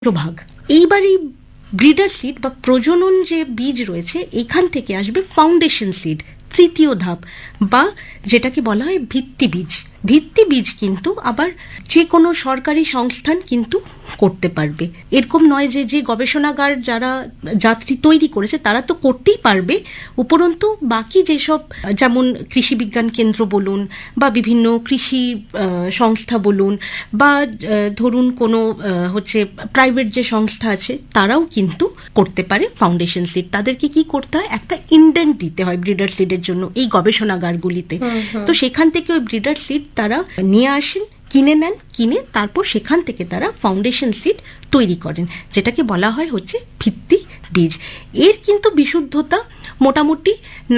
ভাগ। এইবার এই ব্রিডার সিড বা প্রজনন যে বীজ রয়েছে এখান থেকে আসবে ফাউন্ডেশন সিড, তৃতীয় ধাপ, বা যেটাকে বলা হয় ভিত্তি বীজ। ভিত্তি বীজ কিন্তু আবার যে কোনো সরকারি সংস্থান কিন্তু করতে পারবে। এরকম নয় যে যে গবেষণাগার যারা যাত্রী তৈরি করেছে তারা তো করতেই পারবে, উপরন্তু বাকি যেসব যেমন কৃষি বিজ্ঞান কেন্দ্র বলুন বা বিভিন্ন কৃষি সংস্থা বলুন বা ধরুন কোনো হচ্ছে প্রাইভেট যে সংস্থা আছে তারাও কিন্তু করতে পারে ফাউন্ডেশন সিড। তাদেরকে কি করতে হয়, একটা ইন্ডেন্ট দিতে হয় ব্রিডার সিডের জন্য এই গবেষণাগারগুলিতে। তো সেখান থেকে ওই ব্রিডার সিড তারা নিয়ে আসেন, কিনে নেন, কিনে তারপর সেখান থেকে তারা ফাউন্ডেশন সিড তৈরি করেন, যেটাকে বলা হয় হচ্ছে ভিত্তি বীজ। এর কিন্তু বিশুদ্ধতা মোটামুটি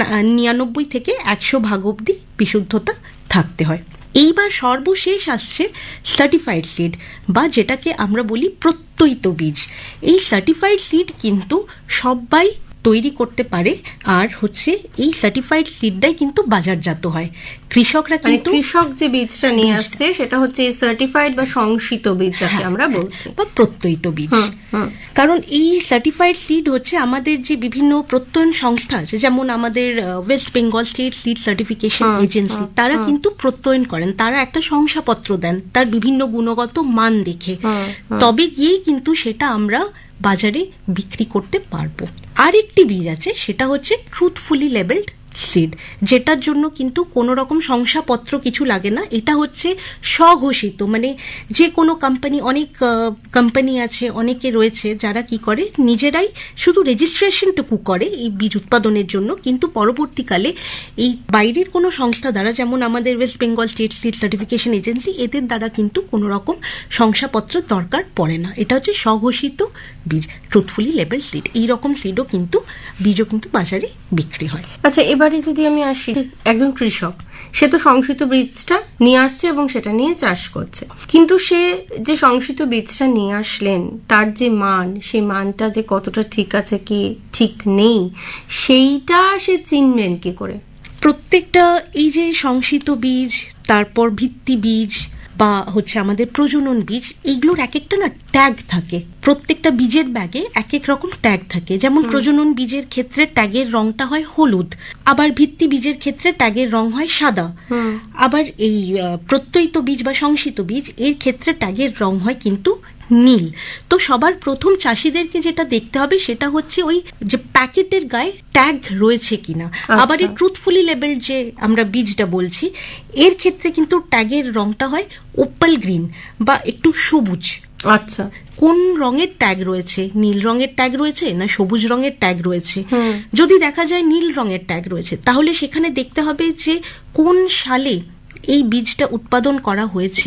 99 থেকে 100 ভাগ অব্দি বিশুদ্ধতা থাকতে হয়। এইবার সর্বশেষ আসছে সার্টিফাইড সিড বা যেটাকে আমরা বলি প্রত্যয়িত বীজ। এই সার্টিফাইড সিড কিন্তু সবাই তৈরি করতে পারে, আর হচ্ছে এই সার্টিফাইড সিডটাই কিন্তু বাজারজাত হয়। কৃষকরা কিন্তু কৃষক যে বীজটা নিয়ে আসছে সেটা হচ্ছে এই সার্টিফাইড বা সংশিত বীজ যাকে আমরা বলছি, বা প্রত্যয়িত বীজ। কারণ এই সার্টিফাইড সিড হচ্ছে আমাদের যে বিভিন্ন প্রত্যয়ন সংস্থা আছে, যেমন আমাদের West Bengal state seed certification agency, তারা কিন্তু প্রত্যয়ন করেন, তারা একটা শংসাপত্র দেন তার বিভিন্ন গুণগত মান দেখে, তবে গিয়েই কিন্তু সেটা আমরা বাজারে বিক্রি করতে পারবো। আরেকটি বীজ আছে, সেটা হচ্ছে ট্রুথফুলি লেবেলড সিড, যেটার জন্য কিন্তু কোনো রকম শংসাপত্র কিছু লাগে না। এটা হচ্ছে স্বঘোষিত, মানে যে কোনো কোম্পানি, অনেক কোম্পানি আছে, অনেকে রয়েছে যারা কি করে নিজেরাই শুধু রেজিস্ট্রেশনটুকু করে এই বীজ উৎপাদনের জন্য, কিন্তু পরবর্তীকালে এই বাইরের কোনো সংস্থা দ্বারা, যেমন আমাদের West Bengal state seed certification agency, এদের দ্বারা কিন্তু কোনো রকম শংসাপত্র দরকার পড়ে না। এটা হচ্ছে স্বঘোষিত বীজ, ট্রুথফুলি লেবেল সিড। এইরকম সিডও কিন্তু বীজও কিন্তু বাজারে বিক্রি হয়। আচ্ছা, এবারে যদি আমি আসি, একজন কৃষক সে তো সংশিত বীজটা নিয়ে আসছে এবং সেটা নিয়ে চাষ করছে, কিন্তু সে যে সংশিত বীজটা নিয়ে আসলেন তার যে মান, সেই মানটা যে কতটা ঠিক আছে কি ঠিক নেই, সেইটা সে চিনবেন কি করে? প্রত্যেকটা এই যে সংশিত বীজ, তারপর ভিত্তি বীজ বা হচ্ছে আমাদের প্রজনন বীজ, এইগুলোর এক একটা না ট্যাগ থাকে। প্রত্যেকটা বীজের ব্যাগে এক এক রকম ট্যাগ থাকে। যেমন প্রজনন বীজের ক্ষেত্রে ট্যাগের রংটা হয় হলুদ, আবার ভিত্তি বীজের ক্ষেত্রে ট্যাগের রং হয় সাদা, আবার এই প্রত্যয়িত বীজ বা সংশিত বীজ এর ক্ষেত্রে ট্যাগের রং হয় কিন্তু নীল। তো সবার প্রথম চাষিদেরকে যেটা দেখতে হবে সেটা হচ্ছে ওই যে প্যাকেটের গায়ে ট্যাগ রয়েছে কিনা। আবার এই ট্রুথফুলি লেবেল যে আমরা বীজটা বলছি, এর ক্ষেত্রে কিন্তু ট্যাগের রংটা হয় ওপাল গ্রিন বা একটু সবুজ। আচ্ছা, কোন রঙের ট্যাগ রয়েছে, নীল রঙের ট্যাগ রয়েছে না সবুজ রঙের ট্যাগ রয়েছে? যদি দেখা যায় নীল রঙের ট্যাগ রয়েছে, তাহলে সেখানে দেখতে হবে যে কোন সালে এই বীজটা উৎপাদন করা হয়েছে,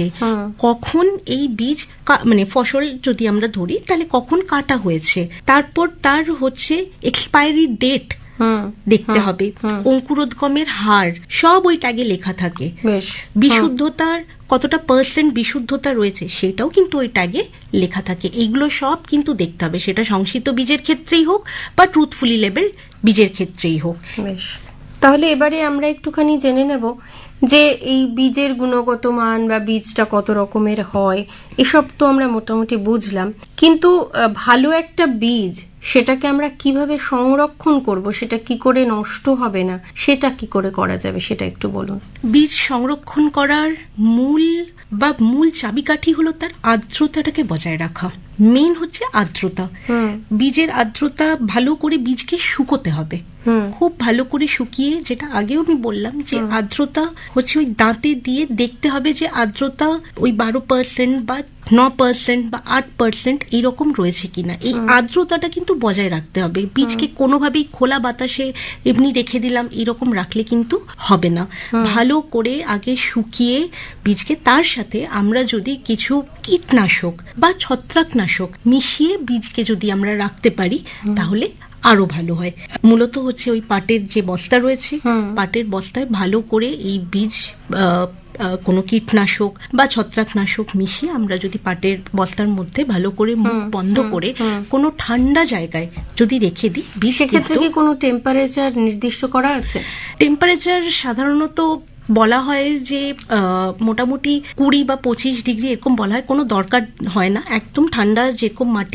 কখন এই বীজ মানে ফসল যদি আমরা ধরি তাহলে কখন কাটা হয়েছে, তারপর তার হচ্ছে এক্সপায়ারি ডেট দেখতে হবে, অঙ্কুরোদ্গমের হার সব ওই ট্যাগে লেখা থাকে। বিশুদ্ধতার কতটা পার্সেন্ট বিশুদ্ধতা রয়েছে সেটাও কিন্তু ওই ট্যাগে লেখা থাকে। এইগুলো সব কিন্তু দেখতে হবে, সেটা সংশিত বীজের ক্ষেত্রেই হোক বা ট্রুথফুলি লেবেল বীজের ক্ষেত্রেই হোক। তাহলে এবারে আমরা একটুখানি জেনে নেব যে এই বীজের গুণগত মান বা বীজটা কত রকমের হয়, এসব তো আমরা মোটামুটি বুঝলাম, কিন্তু ভালো একটা বীজ সেটাকে আমরা কিভাবে সংরক্ষণ করব, সেটা কি করে নষ্ট হবে না, সেটা কি করে করা যাবে সেটা একটু বলুন। বীজ সংরক্ষণ করার মূল চাবিকাঠি হলো তার আর্দ্রতাটাকে বজায় রাখা। মেইন হচ্ছে আর্দ্রতা। বীজের আর্দ্রতা ভালো করে বীজকে শুকোতে হবে, খুব ভালো করে শুকিয়ে, যেটা আগেও আমি বললাম যে আর্দ্রতা হচ্ছে ওই দাঁতে দিয়ে দেখতে হবে যে আর্দ্রতা ওই 12% বা 9% বা 8% এইরকম রয়েছে কিনা। এই আর্দ্রতাটা কিন্তু বজায় রাখতে হবে। বীজকে কোনোভাবেই খোলা বাতাসে এমনি রেখে দিলাম এরকম রাখলে কিন্তু হবে না। ভালো করে আগে শুকিয়ে বীজকে, তার সাথে আমরা যদি কিছু কীটনাশক বা ছত্রাকনাশক মিশিয়ে বীজকে যদি আমরা রাখতে পারি তাহলে আরো ভালো হয়। মূলত হচ্ছে ওই পাটের যে বস্তা রয়েছে, পাটের বস্তায় ভালো করে এই বীজ কোনো কীটনাশক বা ছত্রাকনাশক মিশিয়ে আমরা যদি পাটের বস্তার মধ্যে ভালো করে মুখ বন্ধ করে কোনো ঠান্ডা জায়গায় যদি রেখে দিই, সেক্ষেত্রে কি কোনো টেম্পারেচার নির্দিষ্ট করা আছে? টেম্পারেচার সাধারণত বলা হয় যে মোটামুটি 20 বা 25 ডিগ্রি এরকম বলা হয়, কোনো দরকার হয় না, একদম ঠান্ডা যেরকম মাটি